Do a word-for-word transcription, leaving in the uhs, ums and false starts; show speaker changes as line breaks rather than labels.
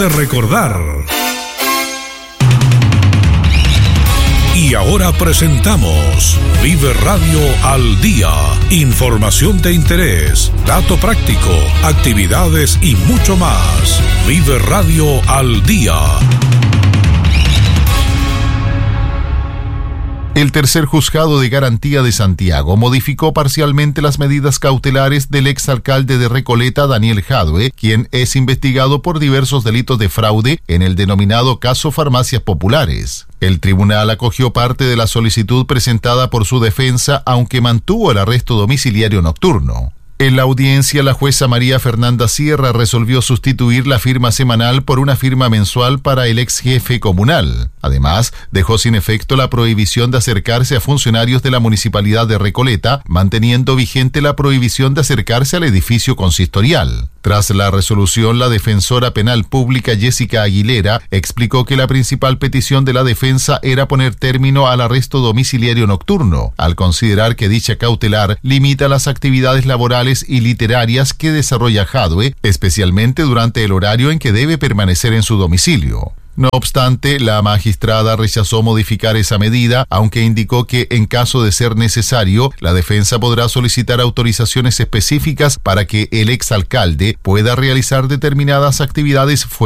de recordar. Y ahora presentamos Vive Radio al Día. Información de interés, dato práctico, actividades y mucho más. Vive Radio al Día.
El tercer juzgado de garantía de Santiago modificó parcialmente las medidas cautelares del exalcalde de Recoleta, Daniel Jadwe, quien es investigado por diversos delitos de fraude en el denominado caso Farmacias Populares. El tribunal acogió parte de la solicitud presentada por su defensa, aunque mantuvo el arresto domiciliario nocturno. En la audiencia, la jueza María Fernanda Sierra resolvió sustituir la firma semanal por una firma mensual para el ex jefe comunal. Además, dejó sin efecto la prohibición de acercarse a funcionarios de la Municipalidad de Recoleta, manteniendo vigente la prohibición de acercarse al edificio consistorial. Tras la resolución, la defensora penal pública Jessica Aguilera explicó que la principal petición de la defensa era poner término al arresto domiciliario nocturno, al considerar que dicha cautelar limita las actividades laborales y literarias que desarrolla Jadwe, especialmente durante el horario en que debe permanecer en su domicilio. No obstante, la magistrada rechazó modificar esa medida, aunque indicó que, en caso de ser necesario, la defensa podrá solicitar autorizaciones específicas para que el exalcalde pueda realizar determinadas actividades fuera